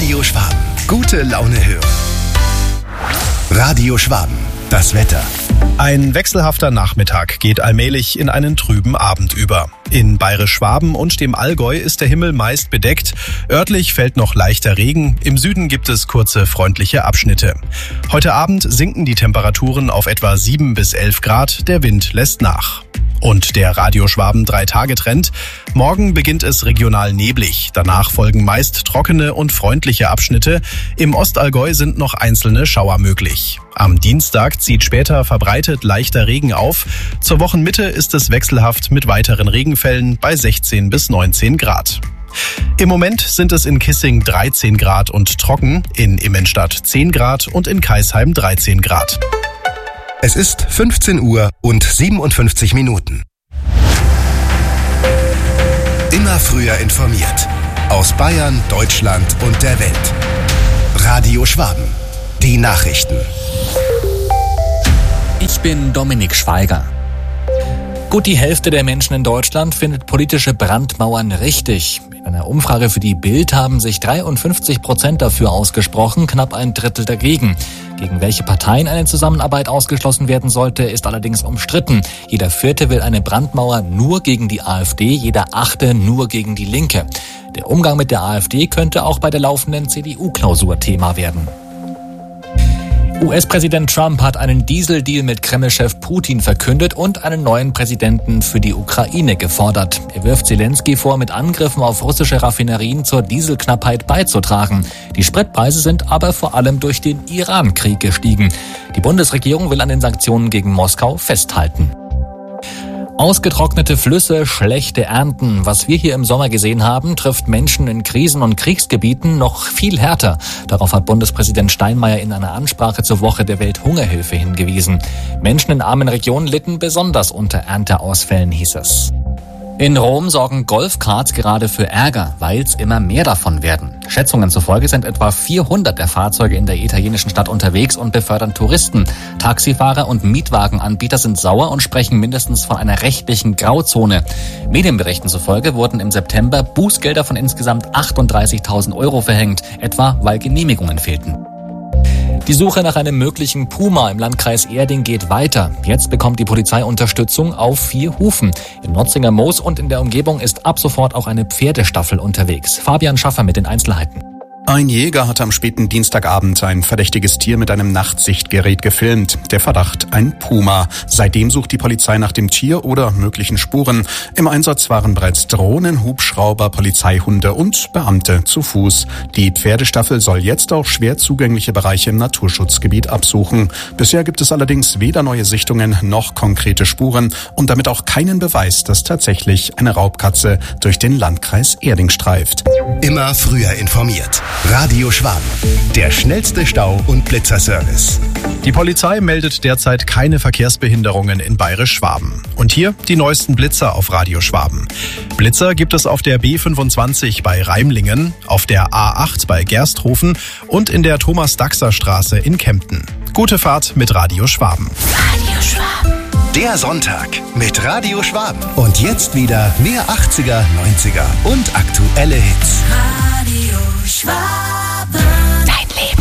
Radio Schwaben. Gute Laune hören. Radio Schwaben. Das Wetter. Ein wechselhafter Nachmittag geht allmählich in einen trüben Abend über. In Bayerisch-Schwaben und dem Allgäu ist der Himmel meist bedeckt. Örtlich fällt noch leichter Regen. Im Süden gibt es kurze, freundliche Abschnitte. Heute Abend sinken die Temperaturen auf etwa 7 bis 11 Grad. Der Wind lässt nach. Und der Radio Schwaben 3-Tage-Trend. Morgen beginnt es regional neblig. Danach folgen meist trockene und freundliche Abschnitte. Im Ostallgäu sind noch einzelne Schauer möglich. Am Dienstag zieht später verbreitet leichter Regen auf. Zur Wochenmitte ist es wechselhaft mit weiteren Regenfällen bei 16 bis 19 Grad. Im Moment sind es in Kissing 13 Grad und trocken, in Immenstadt 10 Grad und in Kaisheim 13 Grad. Es ist 15 Uhr und 57 Minuten. Immer früher informiert. Aus Bayern, Deutschland und der Welt. Radio Schwaben. Die Nachrichten. Ich bin Dominik Schweiger. Gut die Hälfte der Menschen in Deutschland findet politische Brandmauern richtig. In einer Umfrage für die Bild haben sich 53% dafür ausgesprochen, knapp ein Drittel dagegen. Gegen welche Parteien eine Zusammenarbeit ausgeschlossen werden sollte, ist allerdings umstritten. Jeder Vierte will eine Brandmauer nur gegen die AfD, jeder Achte nur gegen die Linke. Der Umgang mit der AfD könnte auch bei der laufenden CDU-Klausur Thema werden. US-Präsident Trump hat einen Dieseldeal mit Kreml-Chef Putin verkündet und einen neuen Präsidenten für die Ukraine gefordert. Er wirft Zelensky vor, mit Angriffen auf russische Raffinerien zur Dieselknappheit beizutragen. Die Spritpreise sind aber vor allem durch den Iran-Krieg gestiegen. Die Bundesregierung will an den Sanktionen gegen Moskau festhalten. Ausgetrocknete Flüsse, schlechte Ernten. Was wir hier im Sommer gesehen haben, trifft Menschen in Krisen- und Kriegsgebieten noch viel härter. Darauf hat Bundespräsident Steinmeier in einer Ansprache zur Woche der Welthungerhilfe hingewiesen. Menschen in armen Regionen litten besonders unter Ernteausfällen, hieß es. In Rom sorgen Golfkarts gerade für Ärger, weil es immer mehr davon werden. Schätzungen zufolge sind etwa 400 der Fahrzeuge in der italienischen Stadt unterwegs und befördern Touristen. Taxifahrer und Mietwagenanbieter sind sauer und sprechen mindestens von einer rechtlichen Grauzone. Medienberichten zufolge wurden im September Bußgelder von insgesamt 38.000 Euro verhängt, etwa weil Genehmigungen fehlten. Die Suche nach einem möglichen Puma im Landkreis Erding geht weiter. Jetzt bekommt die Polizei Unterstützung auf 4 Hufen. Im Notzinger Moos und in der Umgebung ist ab sofort auch eine Pferdestaffel unterwegs. Fabian Schaffer mit den Einzelheiten. Ein Jäger hat am späten Dienstagabend ein verdächtiges Tier mit einem Nachtsichtgerät gefilmt. Der Verdacht, ein Puma. Seitdem sucht die Polizei nach dem Tier oder möglichen Spuren. Im Einsatz waren bereits Drohnen, Hubschrauber, Polizeihunde und Beamte zu Fuß. Die Pferdestaffel soll jetzt auch schwer zugängliche Bereiche im Naturschutzgebiet absuchen. Bisher gibt es allerdings weder neue Sichtungen noch konkrete Spuren und damit auch keinen Beweis, dass tatsächlich eine Raubkatze durch den Landkreis Erding streift. Immer früher informiert. Radio Schwaben. Der schnellste Stau- und Blitzerservice. Die Polizei meldet derzeit keine Verkehrsbehinderungen in Bayerisch-Schwaben. Und hier die neuesten Blitzer auf Radio Schwaben. Blitzer gibt es auf der B25 bei Reimlingen, auf der A8 bei Gersthofen und in der Thomas-Daxer-Straße in Kempten. Gute Fahrt mit Radio Schwaben. Radio Schwaben. Der Sonntag mit Radio Schwaben. Und jetzt wieder mehr 80er, 90er und aktuelle Hits. Radio Schwaben. Dein Leben.